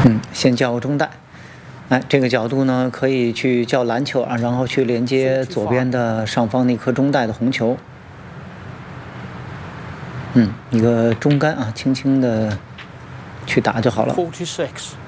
先叫个中带。哎，这个角度呢，可以去叫蓝球啊，然后去连接左边的上方那颗中带的红球。一个中杆啊，轻轻的去打就好了。 46.